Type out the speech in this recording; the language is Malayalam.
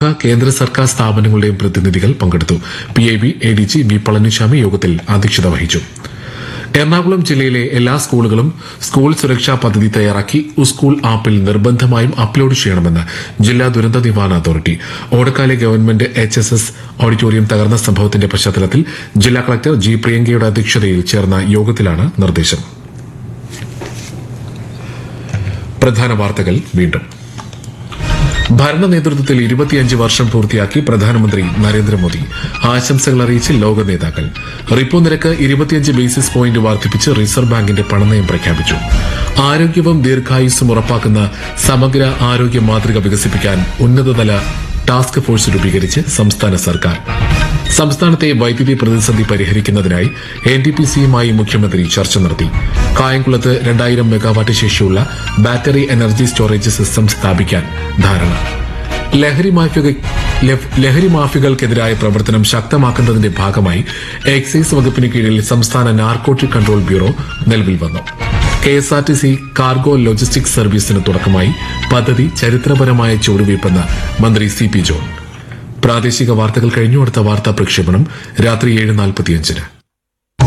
കേന്ദ്ര സർക്കാർ സ്ഥാപനങ്ങളുടെയും പ്രതിനിധികൾ പങ്കെടുത്തു. PIB ADG വി പളനിസ്വാമി യോഗത്തിൽ അധ്യക്ഷത വഹിച്ചു. എറണാകുളം ജില്ലയിലെ എല്ലാ സ്കൂളുകളും സ്കൂൾ സുരക്ഷാ പദ്ധതി തയ്യാറാക്കി സ്കൂൾ ആപ്പിൽ നിർബന്ധമായും അപ്ലോഡ് ചെയ്യണമെന്ന് ജില്ലാ ദുരന്ത നിവാരണ അതോറിറ്റി. ഓടക്കാലെ ഗവൺമെന്റ് HSS ഓഡിറ്റോറിയം തകർന്ന സംഭവത്തിന്റെ പശ്ചാത്തലത്തിൽ ജില്ലാ കളക്ടർ G. പ്രിയങ്കയുടെ അധ്യക്ഷതയിൽ ചേർന്ന യോഗത്തിലാണ് നിർദ്ദേശം. പ്രധാന വാർത്തകൾ വീണ്ടും. ഭരണ നേതൃത്വത്തിൽ 25 വർഷം പൂർത്തിയാക്കി പ്രധാനമന്ത്രി നരേന്ദ്രമോദി. ആശംസകൾ അറിയിച്ച് ലോക നേതാക്കൾ. റിപ്പോ നിരക്ക് 25 ബേസിസ് പോയിന്റ് വർദ്ധിപ്പിച്ച് റിസർവ് ബാങ്കിന്റെ പണനയം പ്രഖ്യാപിച്ചു. ആരോഗ്യവും ദീർഘായുസ്സും ഉറപ്പാക്കുന്ന സമഗ്ര ആരോഗ്യ മാതൃക വികസിപ്പിക്കാൻ ഉന്നതതല ടാസ്ക് ഫോഴ്സ് രൂപീകരിച്ച് സംസ്ഥാന സർക്കാർ. സംസ്ഥാനത്തെ വൈദ്യുതി പ്രതിസന്ധി പരിഹരിക്കുന്നതിനായി NTPCയുമായി മുഖ്യമന്ത്രി ചർച്ച നടത്തി. കായംകുളത്ത് 2000 മെഗാവാട്ട് ശേഷിയുള്ള ബാറ്ററി എനർജി സ്റ്റോറേജ് സിസ്റ്റം സ്ഥാപിക്കാൻ ധാരണ. ലഹരി മാഫിയകൾക്കെതിരായ പ്രവർത്തനം ശക്തമാക്കുന്നതിന്റെ ഭാഗമായി എക്സൈസ് വകുപ്പിന് കീഴിൽ സംസ്ഥാന നാർക്കോട്ടിക് കൺട്രോൾ ബ്യൂറോ നിലവിൽ വന്നു. KSRTC കാർഗോ ലോജിസ്റ്റിക്സ് സർവീസിന് തുടക്കമായി. പദ്ധതി ചരിത്രപരമായ ചുവടുവയ്പ്പെന്ന് മന്ത്രി CP ജോൺ. പ്രാദേശിക വാർത്തകൾ കഴിഞ്ഞു. അടുത്ത വാർത്താ പ്രക്ഷേപണം രാത്രി 7:45.